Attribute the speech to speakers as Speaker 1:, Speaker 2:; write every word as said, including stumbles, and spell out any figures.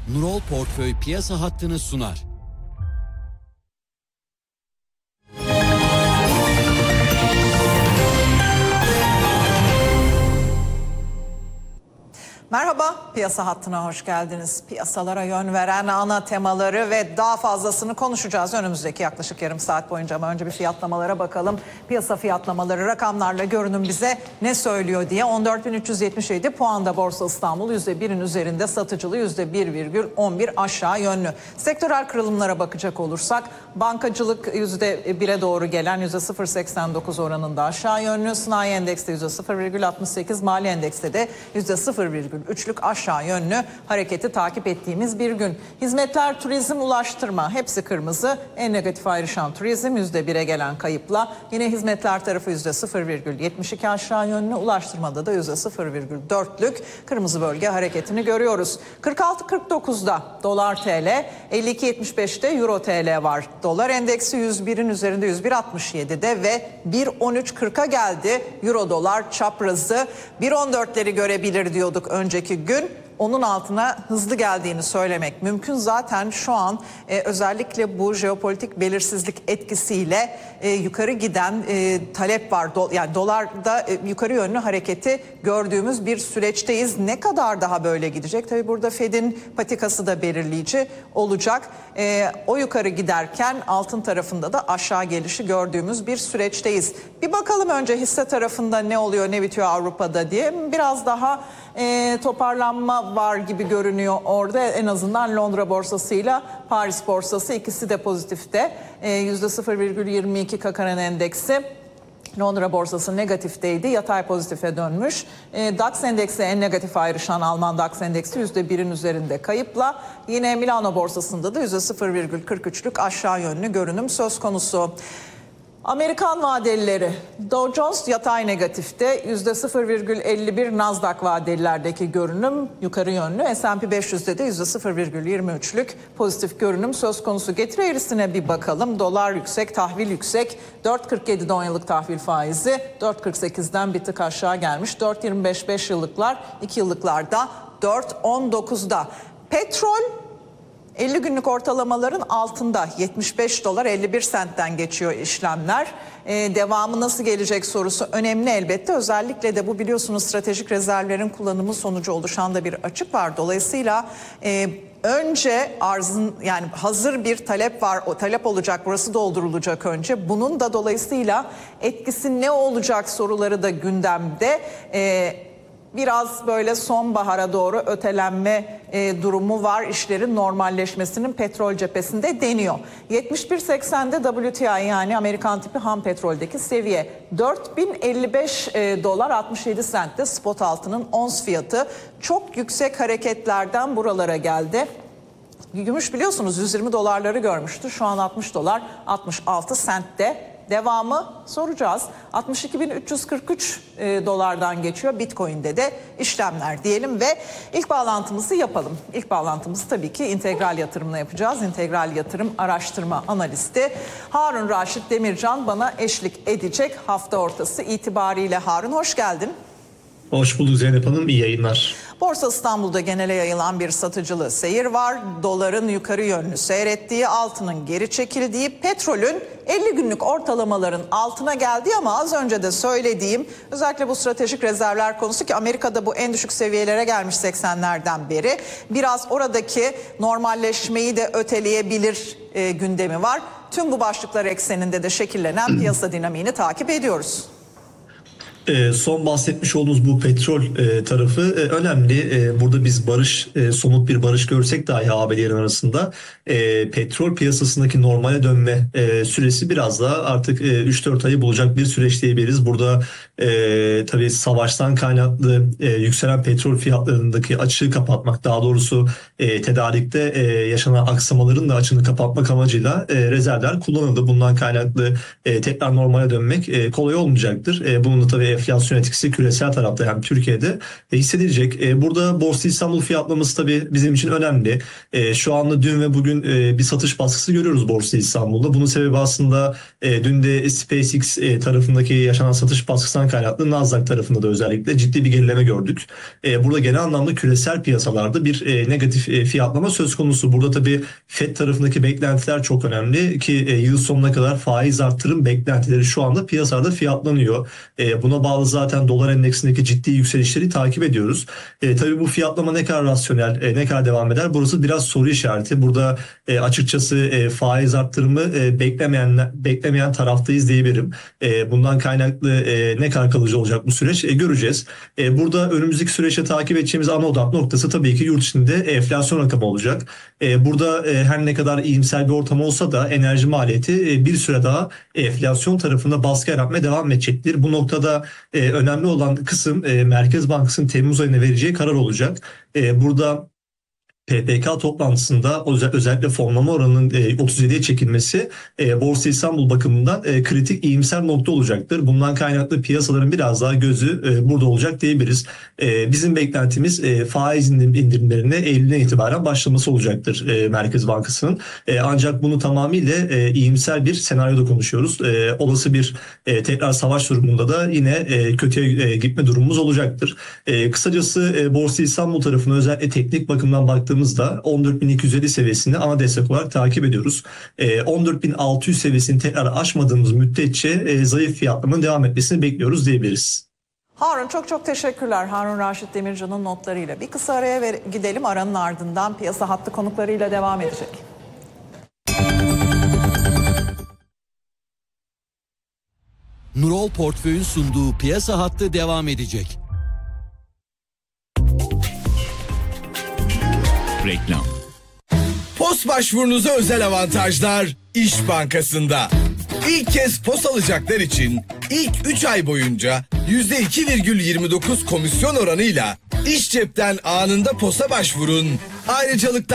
Speaker 1: Nurol Portföy Piyasa Hattı'nı sunar.
Speaker 2: Merhaba, Piyasa Hattı'na hoş geldiniz. Piyasalara yön veren ana temaları ve daha fazlasını konuşacağız önümüzdeki yaklaşık yarım saat boyunca. Ama önce bir fiyatlamalara bakalım. Piyasa fiyatlamaları rakamlarla görünüm bize ne söylüyor diye. on dört bin üç yüz yetmiş yedi puanda Borsa İstanbul yüzde birin üzerinde, satıcılı yüzde bir virgül on bir aşağı yönlü. Sektörel kırılımlara bakacak olursak bankacılık yüzde bire doğru gelen yüzde sıfır virgül seksen dokuz oranında aşağı yönlü. Sanayi endekste yüzde sıfır virgül altmış sekiz, mali endekste de yüzde sıfır virgül üçlük aşağı yönlü hareketi takip ettiğimiz bir gün. Hizmetler, turizm, ulaştırma hepsi kırmızı. En negatif ayrışan turizm yüzde bire gelen kayıpla. Yine hizmetler tarafı yüzde sıfır virgül yetmiş iki aşağı yönlü. Ulaştırmada da yüzde sıfır virgül dörtlük kırmızı bölge hareketini görüyoruz. kırk altı kırk dokuzda dolar T L, elli iki yetmiş beşte euro T L var. Dolar endeksi yüz birin üzerinde, yüz bir altmış yedide ve bir on üç kırka geldi. Euro dolar çaprazı bir on dörtleri görebilir diyorduk önceki gün. Onun altına hızlı geldiğini söylemek mümkün. Zaten şu an e, özellikle bu jeopolitik belirsizlik etkisiyle e, yukarı giden e, talep var. Do, yani dolarda e, yukarı yönlü hareketi gördüğümüz bir süreçteyiz. Ne kadar daha böyle gidecek? Tabii burada Fed'in patikası da belirleyici olacak. E, o yukarı giderken altın tarafında da aşağı gelişi gördüğümüz bir süreçteyiz. Bir bakalım önce hisse tarafında ne oluyor, ne bitiyor Avrupa'da diye. Biraz daha e, toparlanma var gibi görünüyor orada, en azından Londra borsasıyla Paris borsası ikisi de pozitifte. E, yüzde sıfır virgül yirmi iki Kakanen endeksi. Londra borsası negatifteydi, yatay pozitife dönmüş. E, DAX endeksi en negatif ayrışan Alman DAX endeksi yüzde birin üzerinde kayıpla. Yine Milano borsasında da yüzde sıfır virgül kırk üçlük aşağı yönlü görünüm söz konusu. Amerikan vadelileri Dow Jones yatay negatifte, yüzde sıfır virgül elli bir Nasdaq vadelilerdeki görünüm yukarı yönlü. S and P beş yüzde de yüzde sıfır virgül yirmi üçlük pozitif görünüm söz konusu. Getiri eğrisine bir bakalım. Dolar yüksek, tahvil yüksek. dört virgül kırk yedide on yıllık tahvil faizi dört virgül kırk sekizden bir tık aşağı gelmiş. dört virgül yirmi beş beş yıllıklar, iki yıllıklarda dört virgül on dokuzda. Petrol elli günlük ortalamaların altında, yetmiş beş dolar elli bir sentten geçiyor işlemler. Ee, devamı nasıl gelecek sorusu önemli elbette. Özellikle de bu, biliyorsunuz, stratejik rezervlerin kullanımı sonucu oluşan da bir açık var. Dolayısıyla e, önce arzın, yani hazır bir talep var, o talep olacak, burası doldurulacak önce. Bunun da dolayısıyla etkisi ne olacak soruları da gündemde. E, Biraz böyle sonbahara doğru ötelenme e, durumu var. İşlerin normalleşmesinin petrol cephesinde deniyor. yetmiş bir seksende W T I, yani Amerikan tipi ham petroldeki seviye dört bin elli beş e, dolar altmış yedi sentte spot altının ons fiyatı. Çok yüksek hareketlerden buralara geldi. Gümüş, biliyorsunuz, yüz yirmi dolarları görmüştü. Şu an altmış dolar altmış altı sentte. Devamı soracağız. altmış iki bin üç yüz kırk üç e, dolardan geçiyor Bitcoin'de de işlemler diyelim ve ilk bağlantımızı yapalım. İlk bağlantımızı tabii ki integral yatırımla yapacağız. İntegral yatırım araştırma analisti Harun Raşit Demircan bana eşlik edecek hafta ortası itibariyle. Harun, hoş geldin.
Speaker 3: Hoş bulduk Zeynep Hanım, iyi yayınlar.
Speaker 2: Borsa İstanbul'da genele yayılan bir satıcılı seyir var. Doların yukarı yönlü seyrettiği, altının geri çekildiği, petrolün elli günlük ortalamaların altına geldiği ama az önce de söylediğim, özellikle bu stratejik rezervler konusu ki Amerika'da bu en düşük seviyelere gelmiş seksenlerden beri. Biraz oradaki normalleşmeyi de öteleyebilir e, gündemi var. Tüm bu başlıklar ekseninde de şekillenen piyasa dinamiğini takip ediyoruz.
Speaker 3: E, son bahsetmiş olduğunuz bu petrol e, tarafı e, önemli. E, burada biz barış, e, somut bir barış görsek dahi A B D'lerin arasında e, petrol piyasasındaki normale dönme e, süresi biraz daha artık e, üç dört ayı bulacak bir süreç diyebiliriz. Burada e, tabii savaştan kaynaklı e, yükselen petrol fiyatlarındaki açığı kapatmak, daha doğrusu e, tedarikte e, yaşanan aksamaların da açığını kapatmak amacıyla e, rezervler kullanıldı. Bundan kaynaklı e, tekrar normale dönmek e, kolay olmayacaktır. E, bunun da tabii enflasyon etkisi küresel tarafta hem Türkiye'de e, hissedilecek. E, burada Borsa İstanbul fiyatlaması tabii bizim için önemli. E, şu anda dün ve bugün e, bir satış baskısı görüyoruz Borsa İstanbul'da. Bunun sebebi aslında e, dün de SpaceX e, tarafındaki yaşanan satış baskısından kaynaklı Nasdaq tarafında da özellikle ciddi bir gerileme gördük. E, burada genel anlamda küresel piyasalarda bir e, negatif e, fiyatlama söz konusu. Burada tabii Fed tarafındaki beklentiler çok önemli ki e, yıl sonuna kadar faiz artırım beklentileri şu anda piyasalarda fiyatlanıyor. E, buna bağlı zaten dolar endeksindeki ciddi yükselişleri takip ediyoruz. E, tabii bu fiyatlama ne kadar rasyonel, e, ne kadar devam eder? Burası biraz soru işareti. Burada e, açıkçası e, faiz artırımı e, beklemeyen beklemeyen taraftayız diyebilirim. E, bundan kaynaklı e, ne kadar kalıcı olacak bu süreç e, göreceğiz. E, burada önümüzdeki süreçte takip edeceğimiz ana odak noktası tabii ki yurt içinde enflasyon rakamı olacak. E, burada e, her ne kadar iyimser bir ortam olsa da enerji maliyeti e, bir süre daha enflasyon tarafında baskı yaratmaya devam edecektir. Bu noktada e, önemli olan kısım e, Merkez Bankası'nın Temmuz ayına vereceği karar olacak. E, burada P P K toplantısında özellikle fonlama oranının otuz yediye çekilmesi Borsa İstanbul bakımından kritik iyimser nokta olacaktır. Bundan kaynaklı piyasaların biraz daha gözü burada olacak diyebiliriz. Bizim beklentimiz faiz indirimlerine Eylül'den itibaren başlaması olacaktır Merkez Bankası'nın. Ancak bunu tamamıyla iyimser bir senaryoda konuşuyoruz. Olası bir tekrar savaş durumunda da yine kötüye gitme durumumuz olacaktır. Kısacası Borsa İstanbul tarafına özellikle teknik bakımdan baktığımızda on dört bin iki yüz elli seviyesini ana destek olarak takip ediyoruz. on dört bin altı yüz seviyesini tekrar aşmadığımız müddetçe zayıf fiyatlamanın devam etmesini bekliyoruz diyebiliriz.
Speaker 2: Harun çok çok teşekkürler. Harun Raşit Demircan'ın notlarıyla. Bir kısa araya ver, gidelim. Aranın ardından piyasa hattı konuklarıyla devam edecek.
Speaker 1: Nurol Portföy'ün sunduğu piyasa hattı devam edecek.
Speaker 4: Reklam. Pos başvurunuza özel avantajlar İş Bankası'nda. İlk kez pos alacaklar için ilk üç ay boyunca yüzde iki virgül yirmi dokuz komisyon oranıyla İş Cep'ten anında posa başvurun. Ayrıcalıklar